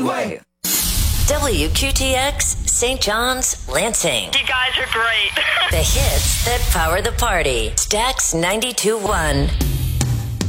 Freeway. WQTX, St. John's, Lansing. You guys are great. The hits that power the party. Stax 92.1.